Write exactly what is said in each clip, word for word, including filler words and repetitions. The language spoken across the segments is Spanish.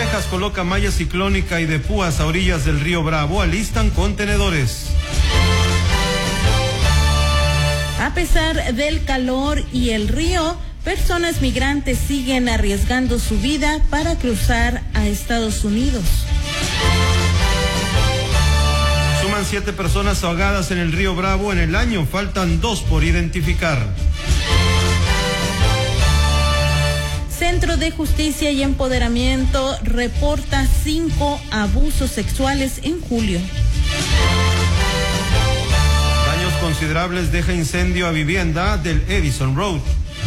Texas coloca malla ciclónica y de púas a orillas del río Bravo, alistan contenedores. A pesar del calor y el río, personas migrantes siguen arriesgando su vida para cruzar a Estados Unidos. Suman siete personas ahogadas en el río Bravo en el año, faltan dos por identificar. Centro de Justicia y Empoderamiento reporta cinco abusos sexuales en julio. Daños considerables deja incendio a vivienda del Edison Road.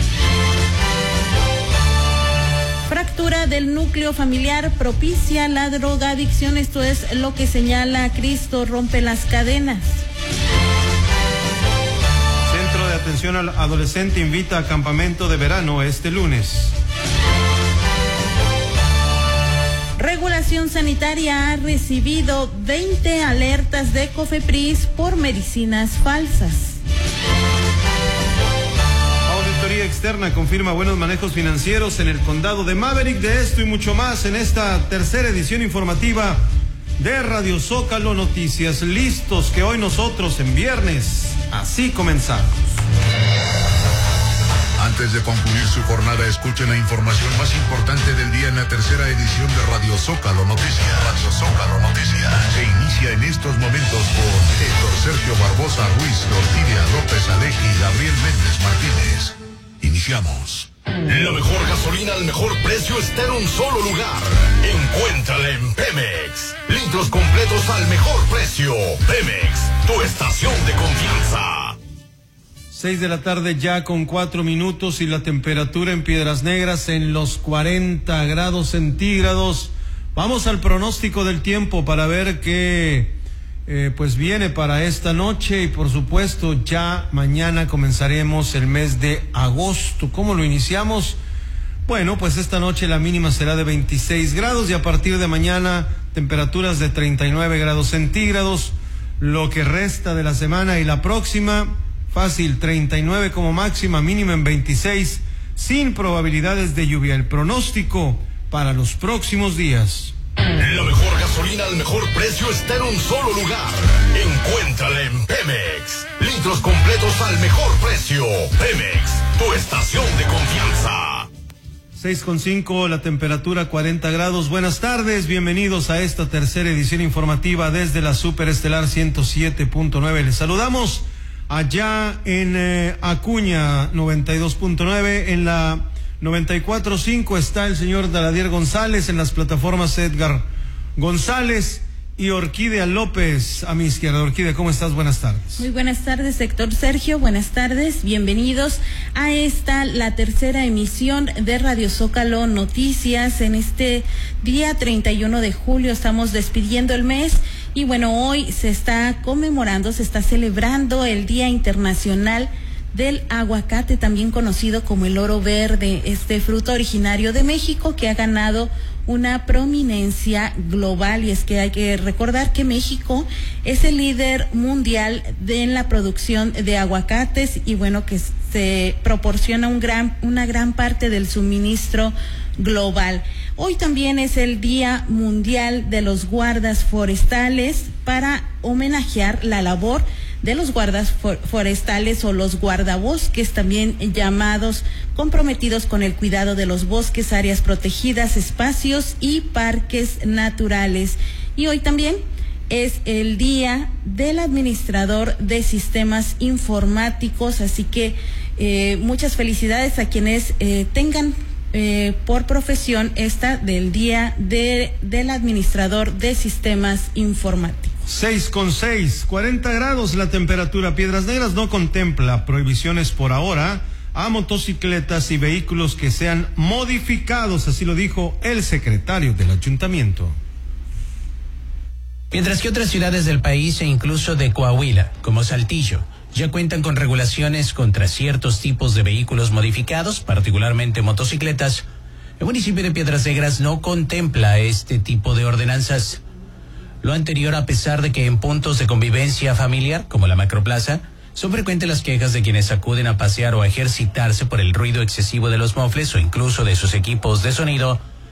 Fractura del núcleo familiar propicia la drogadicción, esto es lo que señala Cristo Rompe las Cadenas. Centro de Atención al Adolescente invita a campamento de verano este lunes. Regulación Sanitaria ha recibido veinte alertas de COFEPRIS por medicinas falsas. Auditoría externa confirma buenos manejos financieros en el condado de Maverick. De esto y mucho más en esta tercera edición informativa de Radio Zócalo Noticias. Listos que hoy nosotros en viernes así comenzamos. Antes de concluir su jornada, escuchen la información más importante del día en la tercera edición de Radio Zócalo Noticias. Radio Zócalo Noticias. Se inicia en estos momentos con Héctor Sergio Barbosa Ruiz, Ortidia López Aleji y Gabriel Méndez Martínez. Iniciamos. La mejor gasolina al mejor precio está en un solo lugar. Encuéntrala en Pemex. Litros completos al mejor precio. Pemex, tu estación de confianza. Seis de la tarde ya con cuatro minutos y la temperatura en Piedras Negras en los cuarenta grados centígrados. Vamos al pronóstico del tiempo para ver qué eh, pues viene para esta noche y por supuesto ya mañana comenzaremos el mes de agosto. ¿Cómo lo iniciamos? Bueno, pues esta noche la mínima será de veintiséis grados y a partir de mañana temperaturas de treinta y nueve grados centígrados. Lo que resta de la semana y la próxima, fácil, treinta y nueve como máxima, mínima en veintiséis, sin probabilidades de lluvia. El pronóstico para los próximos días. La mejor gasolina al mejor precio está en un solo lugar. Encuéntrala en Pemex. Litros completos al mejor precio. Pemex, tu estación de confianza. seis con cinco, la temperatura cuarenta grados. Buenas tardes, bienvenidos a esta tercera edición informativa desde la Superestelar ciento siete punto nueve. Les saludamos allá en eh, Acuña noventa y dos punto nueve, en la noventa y cuatro punto cinco está el señor Daladier González, en las plataformas Edgar González y Orquídea López a mi izquierda. Orquídea, ¿cómo estás? Buenas tardes. Muy buenas tardes, Héctor Sergio, buenas tardes, bienvenidos a esta, la tercera emisión de Radio Zócalo Noticias. En este día treinta y uno de julio estamos despidiendo el mes. Y bueno, hoy se está conmemorando, se está celebrando el Día Internacional del Aguacate, también conocido como el oro verde, este fruto originario de México que ha ganado una prominencia global. Y es que hay que recordar que México es el líder mundial de, en la producción de aguacates y bueno, que se proporciona un gran, una gran parte del suministro global. Hoy también es el Día Mundial de los Guardas Forestales para homenajear la labor de los guardas for forestales o los guardabosques, también llamados, comprometidos con el cuidado de los bosques, áreas protegidas, espacios y parques naturales. Y hoy también es el Día del Administrador de Sistemas Informáticos, así que eh, muchas felicidades a quienes eh, tengan Eh, por profesión esta del día de, del administrador de sistemas informáticos. seis con seis, cuarenta grados la temperatura. Piedras Negras no contempla prohibiciones por ahora a motocicletas y vehículos que sean modificados, así lo dijo el secretario del ayuntamiento. Mientras que otras ciudades del país e incluso de Coahuila, como Saltillo, ya cuentan con regulaciones contra ciertos tipos de vehículos modificados, particularmente motocicletas, el municipio de Piedras Negras no contempla este tipo de ordenanzas. Lo anterior a pesar de que en puntos de convivencia familiar, como la Macroplaza, son frecuentes las quejas de quienes acuden a pasear o a ejercitarse por el ruido excesivo de los mofles o incluso de sus equipos de sonido,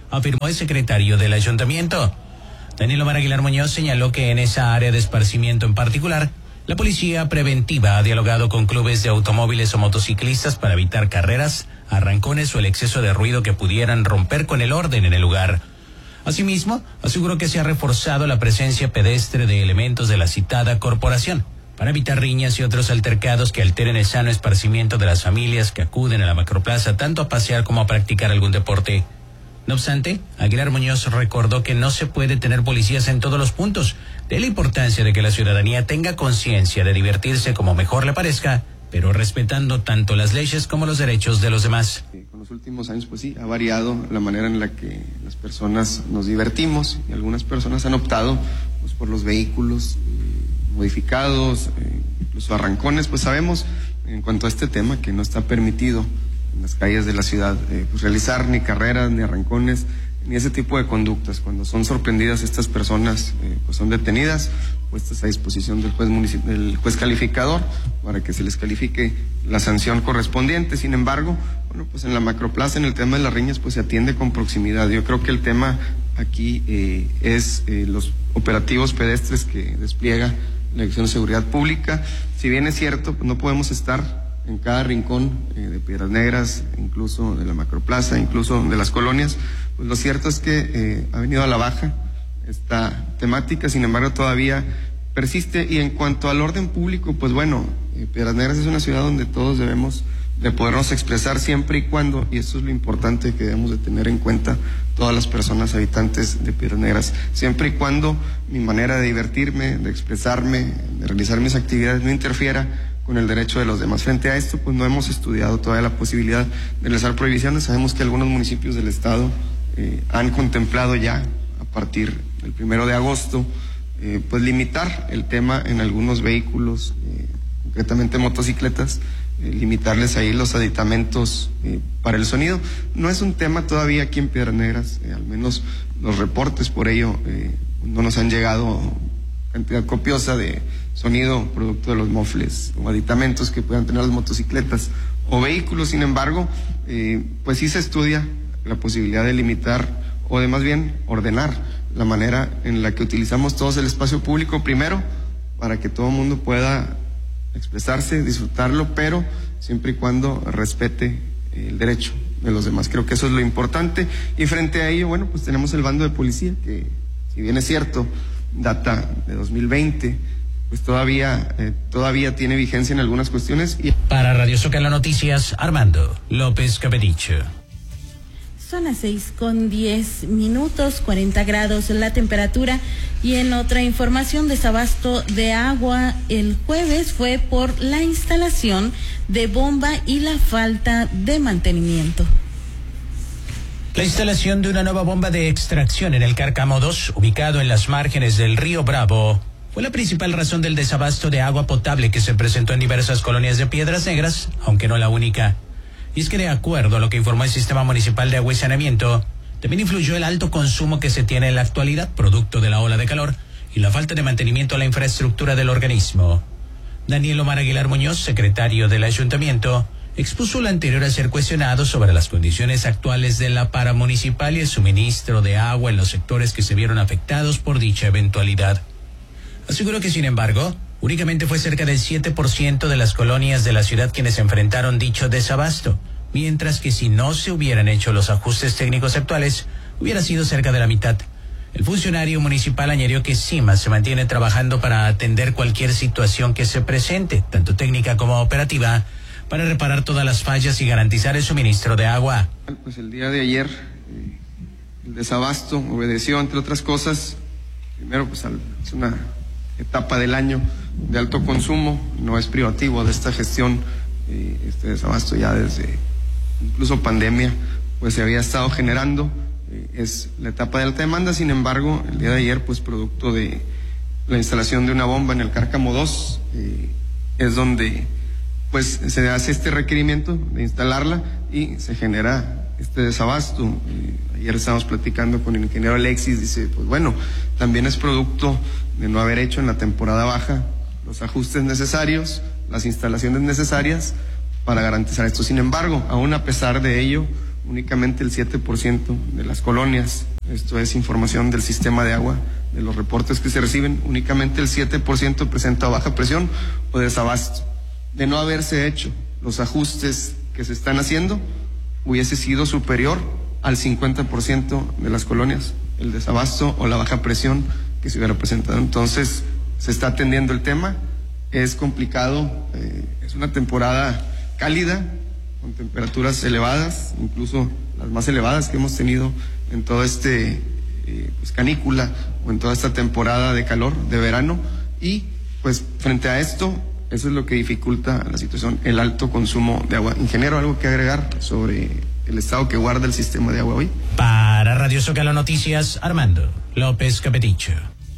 afirmó el secretario del ayuntamiento. Daniel Omar Aguilar Muñoz señaló que en esa área de esparcimiento en particular, la policía preventiva ha dialogado con clubes de automóviles o motociclistas para evitar carreras, arrancones o el exceso de ruido que pudieran romper con el orden en el lugar. Asimismo, aseguró que se ha reforzado la presencia pedestre de elementos de la citada corporación para evitar riñas y otros altercados que alteren el sano esparcimiento de las familias que acuden a la macroplaza tanto a pasear como a practicar algún deporte. No obstante, Aguilar Muñoz recordó que no se puede tener policías en todos los puntos, de la importancia de que la ciudadanía tenga conciencia de divertirse como mejor le parezca, pero respetando tanto las leyes como los derechos de los demás. Con los últimos años, pues sí, ha variado la manera en la que las personas nos divertimos y algunas personas han optado pues, por los vehículos eh, modificados, eh, incluso arrancones. Pues sabemos en cuanto a este tema que no está permitido en las calles de la ciudad eh, pues, realizar ni carreras, ni arrancones, ni ese tipo de conductas. Cuando son sorprendidas estas personas, eh, pues son detenidas, puestas a disposición del juez municip- del juez calificador para que se les califique la sanción correspondiente. Sin embargo, bueno, pues en la macroplaza, en el tema de las riñas, pues se atiende con proximidad. Yo creo que el tema aquí eh, es eh, los operativos pedestres que despliega la Dirección de Seguridad Pública. Si bien es cierto, pues no podemos estar en cada rincón eh, de Piedras Negras, incluso de la macroplaza, incluso de las colonias, pues lo cierto es que eh, ha venido a la baja esta temática. Sin embargo todavía persiste. Y en cuanto al orden público, pues bueno, eh, Piedras Negras es una ciudad donde todos debemos de podernos expresar siempre y cuando, y eso es lo importante que debemos de tener en cuenta todas las personas habitantes de Piedras Negras, siempre y cuando mi manera de divertirme, de expresarme, de realizar mis actividades no interfiera con el derecho de los demás. Frente a esto, pues no hemos estudiado todavía la posibilidad de realizar prohibiciones. Sabemos que algunos municipios del estado eh, han contemplado ya a partir del primero de agosto eh, pues limitar el tema en algunos vehículos, eh, concretamente motocicletas, eh, limitarles ahí los aditamentos eh, para el sonido. No es un tema todavía aquí en Piedras Negras, eh, al menos los reportes por ello eh, no nos han llegado cantidad copiosa de sonido producto de los mofles o aditamentos que puedan tener las motocicletas o vehículos. Sin embargo, eh, pues sí se estudia la posibilidad de limitar o de más bien ordenar la manera en la que utilizamos todos el espacio público, primero para que todo el mundo pueda expresarse, disfrutarlo, pero siempre y cuando respete el derecho de los demás. Creo que eso es lo importante. Y frente a ello, bueno, pues tenemos el bando de policía que, si bien es cierto, data de dos mil veinte, pues todavía eh, todavía tiene vigencia en algunas cuestiones. Y... Para Radio Zócalo Noticias, Armando López Capedicho. Son las seis con diez minutos, cuarenta grados la temperatura. Y en otra información, desabasto de agua el jueves fue por la instalación de bomba y la falta de mantenimiento. La instalación de una nueva bomba de extracción en el Cárcamo dos, ubicado en las márgenes del río Bravo, fue la principal razón del desabasto de agua potable que se presentó en diversas colonias de Piedras Negras, aunque no la única. Y es que, de acuerdo a lo que informó el Sistema Municipal de Agua y Saneamiento, también influyó el alto consumo que se tiene en la actualidad, producto de la ola de calor, y la falta de mantenimiento a la infraestructura del organismo. Daniel Omar Aguilar Muñoz, secretario del Ayuntamiento, expuso lo anterior al ser cuestionado sobre las condiciones actuales de la paramunicipal y el suministro de agua en los sectores que se vieron afectados por dicha eventualidad. Aseguró que, sin embargo, únicamente fue cerca del siete por ciento de las colonias de la ciudad quienes enfrentaron dicho desabasto, mientras que si no se hubieran hecho los ajustes técnicos actuales, hubiera sido cerca de la mitad. El funcionario municipal añadió que CIMA se mantiene trabajando para atender cualquier situación que se presente, tanto técnica como operativa, para reparar todas las fallas y garantizar el suministro de agua. Pues el día de ayer eh, el desabasto obedeció, entre otras cosas, primero pues al, es una etapa del año de alto consumo, no es privativo de esta gestión, eh, este desabasto ya desde incluso pandemia pues se había estado generando, eh, es la etapa de alta demanda. Sin embargo, el día de ayer pues producto de la instalación de una bomba en el Cárcamo dos, eh, es donde pues se hace este requerimiento de instalarla y se genera este desabasto. Eh, ayer estábamos platicando con el ingeniero Alexis, dice, pues bueno, también es producto de no haber hecho en la temporada baja los ajustes necesarios, las instalaciones necesarias para garantizar esto. Sin embargo, aún a pesar de ello, únicamente el siete por ciento de las colonias, esto es información del sistema de agua, de los reportes que se reciben, únicamente el siete por ciento presenta baja presión o desabasto. De no haberse hecho los ajustes que se están haciendo, hubiese sido superior al cincuenta por ciento de las colonias, el desabasto o la baja presión que se hubiera presentado. Entonces, se está atendiendo el tema, es complicado, eh, es una temporada cálida, con temperaturas elevadas, incluso las más elevadas que hemos tenido en toda este eh, pues, canícula o en toda esta temporada de calor, de verano, y pues frente a esto, eso es lo que dificulta la situación, el alto consumo de agua. Ingeniero, ¿algo que agregar sobre el estado que guarda el sistema de agua hoy? Para Radio Zócalo Noticias, Armando López Capeticho.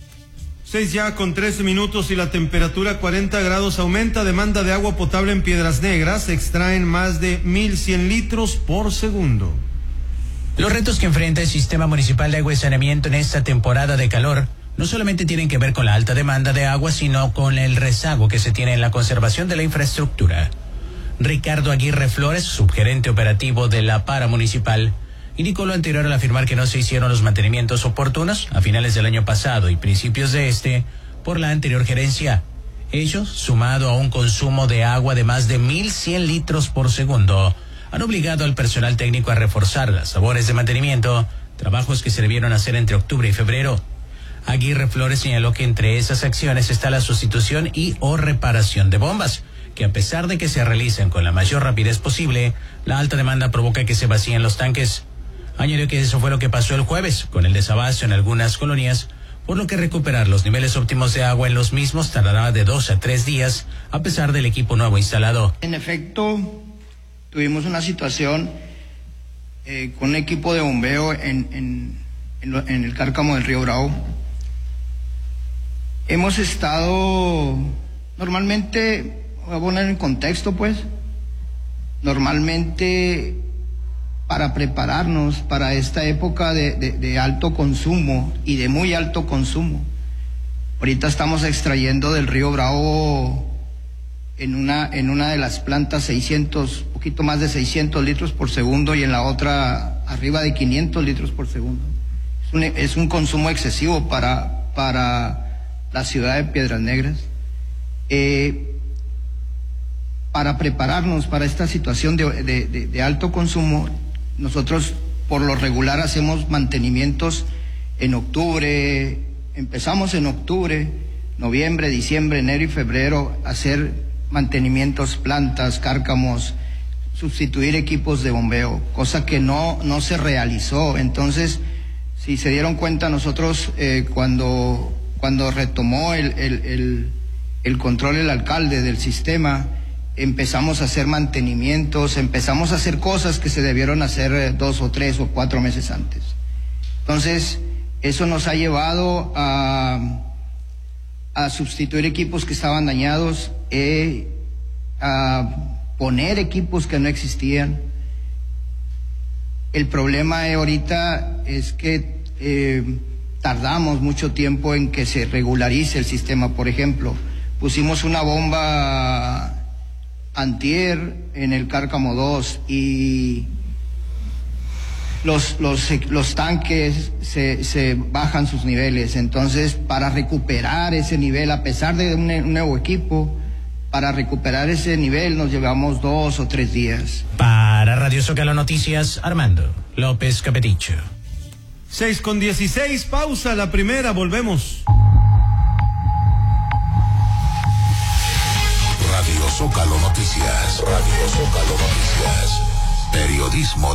Seis ya con trece minutos y la temperatura cuarenta grados aumenta. Demanda de agua potable en Piedras Negras. Se extraen más de mil cien litros por segundo. Los retos que enfrenta el Sistema Municipal de Agua y Saneamiento en esta temporada de calor no solamente tienen que ver con la alta demanda de agua, sino con el rezago que se tiene en la conservación de la infraestructura. Ricardo Aguirre Flores, subgerente operativo de la Para Municipal, indicó lo anterior al afirmar que no se hicieron los mantenimientos oportunos a finales del año pasado y principios de este por la anterior gerencia. Ello, sumado a un consumo de agua de más de mil cien litros por segundo, han obligado al personal técnico a reforzar las labores de mantenimiento, trabajos que se debieron hacer entre octubre y febrero. Aguirre Flores señaló que entre esas acciones está la sustitución y o reparación de bombas, que a pesar de que se realicen con la mayor rapidez posible, la alta demanda provoca que se vacíen los tanques. Añadió que eso fue lo que pasó el jueves, con el desabasto en algunas colonias, por lo que recuperar los niveles óptimos de agua en los mismos tardará de dos a tres días, a pesar del equipo nuevo instalado. En efecto, tuvimos una situación eh, con un equipo de bombeo en, en, en, lo, en el cárcamo del río Bravo. Hemos estado, normalmente, voy a poner en contexto pues, normalmente para prepararnos para esta época de, de, de alto consumo y de muy alto consumo. Ahorita estamos extrayendo del río Bravo en una, en una de las plantas seiscientos, poquito más de seiscientos litros por segundo y en la otra arriba de quinientos litros por segundo. Es un, es un consumo excesivo para, para la ciudad de Piedras Negras. Eh, para prepararnos para esta situación de, de, de, de alto consumo, nosotros por lo regular hacemos mantenimientos en octubre, empezamos en octubre, noviembre, diciembre, enero y febrero, hacer mantenimientos, plantas, cárcamos, sustituir equipos de bombeo, cosa que no, no se realizó. Entonces, si se dieron cuenta, nosotros eh, cuando, cuando retomó el, el, el, el control el alcalde del sistema, empezamos a hacer mantenimientos, empezamos a hacer cosas que se debieron hacer dos o tres o cuatro meses antes. Entonces, eso nos ha llevado a, a sustituir equipos que estaban dañados, eh, a poner equipos que no existían. El problema de ahorita es que eh, tardamos mucho tiempo en que se regularice el sistema. Por ejemplo, pusimos una bomba antier en el Cárcamo dos y los, los, los tanques se, se bajan sus niveles. Entonces, para recuperar ese nivel, a pesar de un, un nuevo equipo, para recuperar ese nivel nos llevamos dos o tres días. Para Radio Zócalo Noticias, Armando López Capeticho. Seis con dieciséis, pausa la primera, volvemos. Radio Zócalo Noticias. Radio Zócalo Noticias. Periodismo